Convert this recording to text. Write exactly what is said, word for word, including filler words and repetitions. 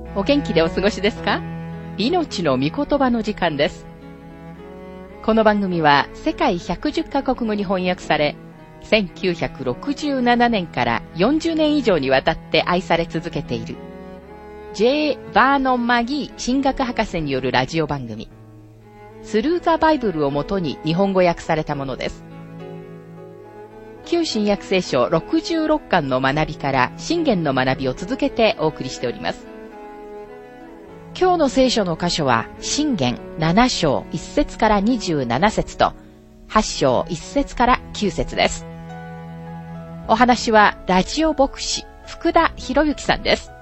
お元気でお過ごしですか？命の御言葉の時間です。この番組は世界ひゃくじゅっカ国語に翻訳され、せんきゅうひゃくろくじゅうななねんからよんじゅうねん以上にわたって愛され続けている J. バーノン・マギー神学博士によるラジオ番組、スルー・ザ・バイブルをもとに日本語訳されたものです。旧新約聖書ろくじゅうろっかんの学びから箴言の学びを続けてお送りしております。今日の聖書の箇所は箴言なな章いち節からにじゅうなな節とはち章いち節からきゅう節です。お話はラジオ牧師福田博之さんです。